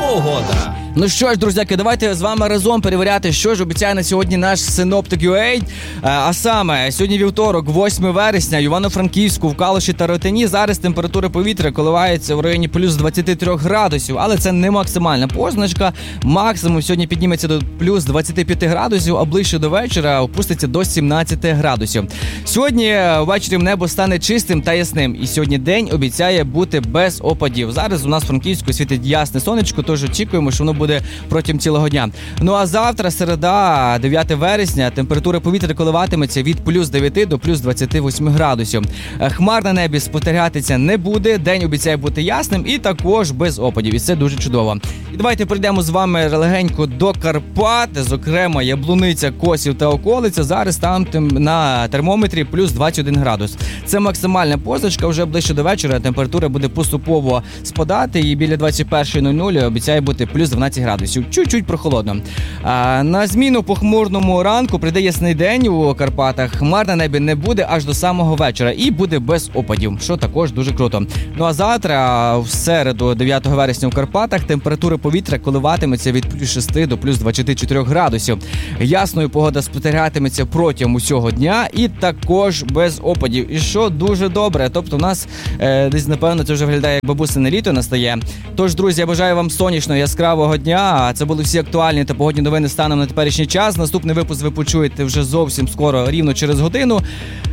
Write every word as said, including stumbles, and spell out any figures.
Погода. Ну що ж, друзяки, давайте з вами разом перевіряти, що ж обіцяє на сьогодні наш синоптик ю ей. А саме, сьогодні вівторок, восьме вересня, в Івано-Франківську, в Калуші та Ротині зараз температура повітря коливається в районі плюс двадцять три градусів, але це не максимальна позначка. Максимум сьогодні підніметься до плюс двадцять п'ять градусів, а ближче до вечора опуститься до сімнадцять градусів. Сьогодні ввечері небо стане чистим та ясним, і сьогодні день обіцяє бути без опадів. Зараз у нас в Франківську світить ясне сонечко, тож очікуємо, що воно буде протягом цілого дня. Ну а завтра, середа, дев'яте вересня, температура повітря коливатиметься від плюс дев'ять до плюс двадцять вісім градусів. Хмар на небі спостерігатися не буде, день обіцяє бути ясним і також без опадів, і це дуже чудово. І давайте прийдемо з вами легенько до Карпат, зокрема Яблуниця, Косів та околиця. Зараз там на термометрі плюс двадцять один градус. Це максимальна позначка, вже ближче до вечора температура буде поступово спадати і біля двадцять перша нуль нуль обіцяє бути плюс дванадцять градусів. Чуть-чуть прохолодно. А, на зміну похмурному ранку прийде ясний день у Карпатах. Хмар на небі не буде аж до самого вечора і буде без опадів, що також дуже круто. Ну а завтра, в середу, дев'ятого вересня у Карпатах, температура повітря коливатиметься від плюс шість до плюс двадцять чотири градусів. Ясною погода спостерігатиметься протягом усього дня і також без опадів. І що дуже добре. Тобто у нас е, десь, напевно, це вже виглядає як бабусине літо настає. Тож, друзі, я бажаю вам сонячного, яскравого дня. Це були всі актуальні та погодні новини станом на теперішній час. Наступний випуск ви почуєте вже зовсім скоро, рівно через годину.